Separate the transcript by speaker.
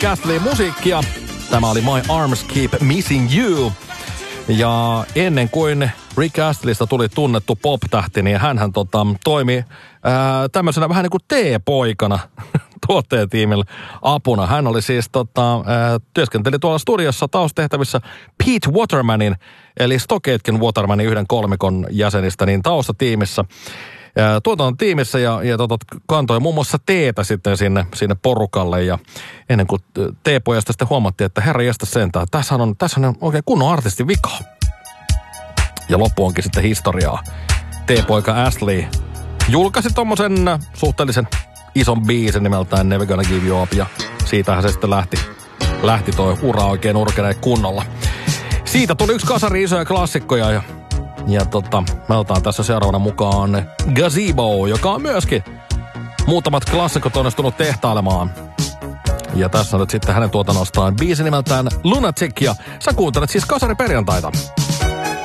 Speaker 1: Rick Astley musiikkia. Tämä oli My Arms Keep Missing You. Ja ennen kuin Rick Astleysta tuli tunnettu pop-tähti, niin hänhän toimi tämmöisenä vähän niin kuin teepoikana tuottajatiimillä apuna. Hän oli siis työskenteli tuolla studiossa taustehtävissä Pete Watermanin, eli Stock Aitken Watermanin yhden kolmikon jäsenistä, niin taustatiimissä. Tuotantotiimissä ja kantoi muun muassa teetä sitten sinne porukalle. Ja ennen kuin teepojasta sitten huomattiin, että herra jästä sentään, tässä on oikein kunnon artistin vika. Ja loppu onkin sitten historiaa. Teepoika Astley julkaisi tommosen suhteellisen ison biisin nimeltään Never Gonna Give You Up, ja siitähän se sitten lähti toi ura oikein urkeneen kunnolla. Siitä tuli yksi kasari isoja klassikkoja, ja me otetaan tässä seuraavana mukaan Gazebo, joka on myöskin muutamat klassikot onnistunut tehtailemaan. Ja tässä on nyt sitten hänen tuotannostaan biisi nimeltään Lunatic, ja sä kuuntelet siis Kasari perjantaita.